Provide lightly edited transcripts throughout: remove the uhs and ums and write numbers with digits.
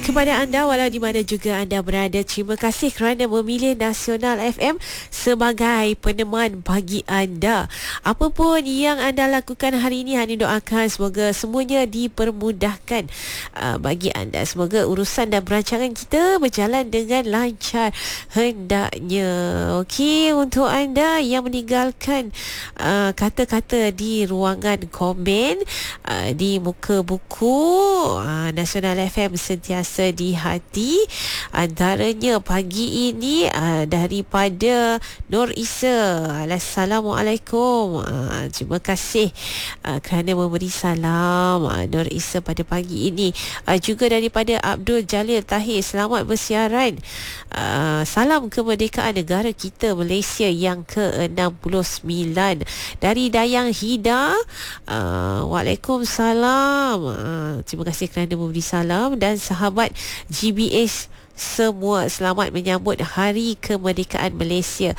kepada anda walau di mana juga anda berada. Terima kasih kerana memilih Nasional FM sebagai peneman bagi anda. Apa pun yang anda lakukan hari ini, Hani doakan semoga semuanya dipermudahkan bagi anda. Semoga urusan dan perancangan kita berjalan dengan lancar hendaknya. Okey, untuk anda yang meninggalkan kata-kata di ruangan komen di muka buku, Nasional FM sentiasa di hati. Antaranya pagi ini daripada Nur Isa. Assalamualaikum. Terima kasih kerana memberi salam Nur Isa pada pagi ini. Juga daripada Abdul Jalil Tahir, selamat bersiaran. Salam kemerdekaan negara kita Malaysia yang ke-69. Dari Dayang Hida, Waalaikumsalam. Terima kasih kerana memberi salam. Dan sahabat GBH semua, selamat menyambut Hari Kemerdekaan Malaysia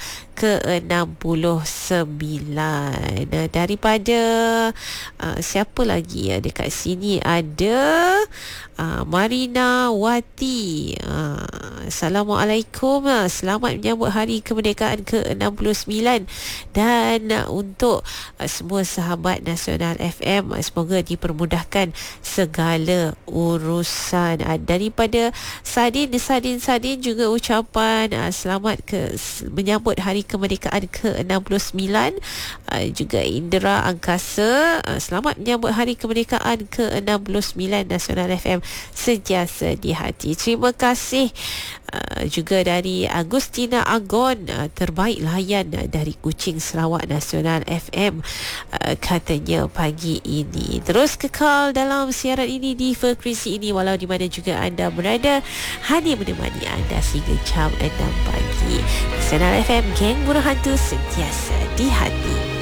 ke-69. Daripada siapa lagi dekat sini, ada Marina Wati. Assalamualaikum, selamat menyambut Hari Kemerdekaan ke-69. Dan untuk semua sahabat Nasional FM, semoga dipermudahkan segala urusan. Daripada Sadin juga ucapan selamat menyambut Hari Kemerdekaan ke-69. Juga Indra Angkasa, selamat menyambut Hari Kemerdekaan ke-69. Nasional FM sentiasa di hati. Terima kasih. Juga dari Agustina Agon, terbaik layan dari Kuching, Sarawak. Nasional FM katanya pagi ini. Terus kekal dalam siaran ini di frekuensi ini walau di mana juga anda berada. Hani menemani anda sehingga jam 6 pagi. Nasional FM, geng burung hantu sentiasa di hati.